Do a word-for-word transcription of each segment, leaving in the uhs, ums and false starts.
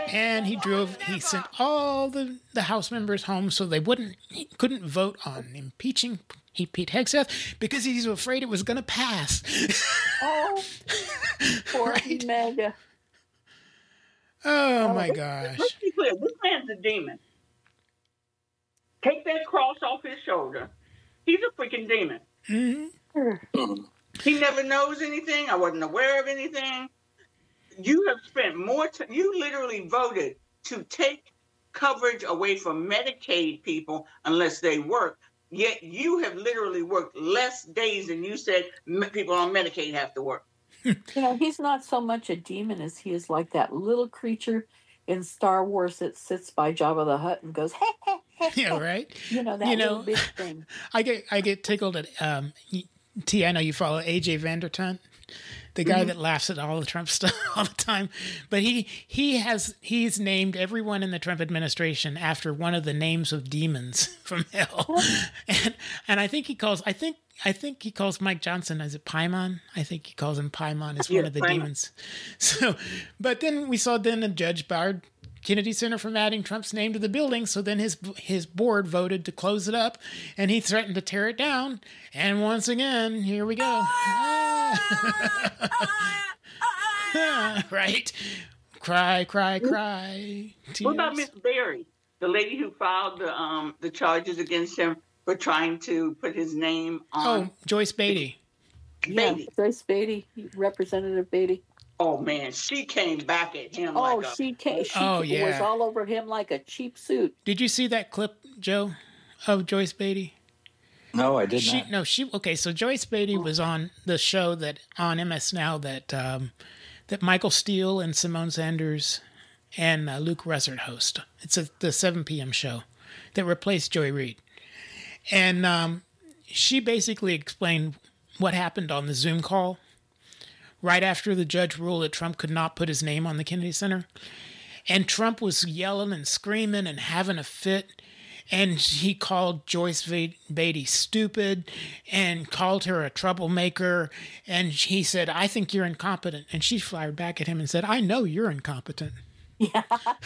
And he drove, he sent all the, the House members home so they wouldn't, he couldn't vote on impeaching he, Pete Hegseth because he's afraid it was going to pass. Oh, poor Right? Mega. Oh, Oh, my Let's gosh. be clear. This man's a demon. Take that cross off his shoulder. He's a freaking demon. Mm-hmm. He never knows anything. I wasn't aware of anything. You have spent more time. You literally voted to take coverage away from Medicaid people unless they work. Yet you have literally worked less days than you said me- people on Medicaid have to work. You know, he's not so much a demon as he is like that little creature in Star Wars that sits by Jabba the Hutt and goes, hey, hey, hey. Yeah, right? You know, that You know, little big thing. I get I get tickled at um T. I know you follow A J Vandertunt, the guy mm-hmm. that laughs at all the Trump stuff all the time. But he he has he's named everyone in the Trump administration after one of the names of demons from hell, and and I think he calls I think I think he calls Mike Johnson, is it Paimon? I think he calls him Paimon as yeah, one of the Paimon. demons. So, but then we saw then a judge barred Kennedy Center from adding Trump's name to the building. So then his his board voted to close it up, and he threatened to tear it down. And once again, here we go. Right? Cry, cry, cry. Tears. What about Miss Berry, the lady who filed the um the charges against him for trying to put his name on? Oh, Joyce Beatty. Yeah, Beatty. Joyce Beatty, Representative Beatty. Oh man, she came back at him. Oh, like a, she came, she Oh, was yeah. all over him like a cheap suit. Did you see that clip, Joe, of Joyce Beatty? No, I did She not. no, she okay. So Joyce Beatty was on the show that on M S Now that um, that Michael Steele and Simone Sanders and uh, Luke Russert host. It's a, the seven p.m. show that replaced Joy Reid, and um, she basically explained what happened on the Zoom call right after the judge ruled that Trump could not put his name on the Kennedy Center, and Trump was yelling and screaming and having a fit. And he called Joyce Beatty stupid and called her a troublemaker. And he said, I think you're incompetent. And she fired back at him and said, I know you're incompetent. Yeah.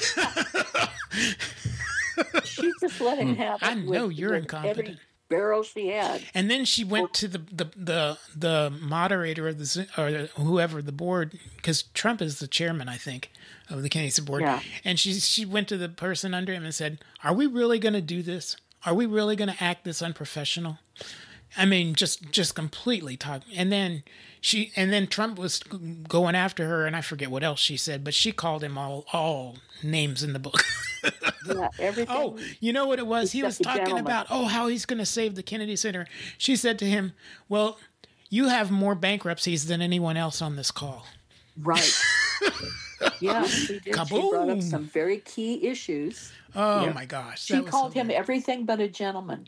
She just let him have it. I know with, you're with incompetent. Every barrel she had. And then she went to the the the, the moderator of the Zo- or the, whoever the board, because Trump is the chairman, I think, of the Kennedy board. Yeah. And she she went to the person under him and said, "Are we really going to do this? Are we really going to act this unprofessional?" I mean, just just completely talking. And then she and then Trump was going after her, and I forget what else she said, but she called him all all names in the book. Yeah, everything. Oh, you know what it was? He was Except the talking gentleman. about, oh, how he's going to save the Kennedy Center. She said to him, well, you have more bankruptcies than anyone else on this call. Right. Yeah, she did. She brought Kaboom. up some very key issues. Oh, Yeah. my gosh. She that was called so him good. everything but a gentleman.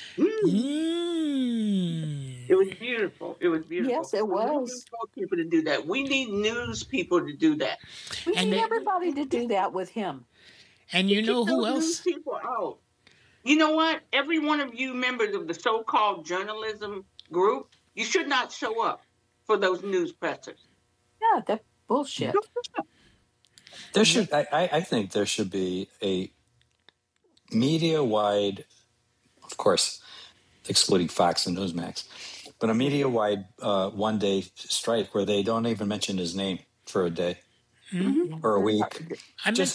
Mm. It was beautiful. It was beautiful. Yes, it We need was. news people to do that. We need news people to do that. We And need they- everybody to do that with him. And you know Keep who those else? news people out. You know what? Every one of you members of the so-called journalism group, you should not show up for those news pressers. Yeah, that bullshit. There should, I, I I think there should be a media-wide, of course, excluding Fox and Newsmax, but a media-wide uh, one-day strike where they don't even mention his name for a day Mm-hmm. or a week. I Just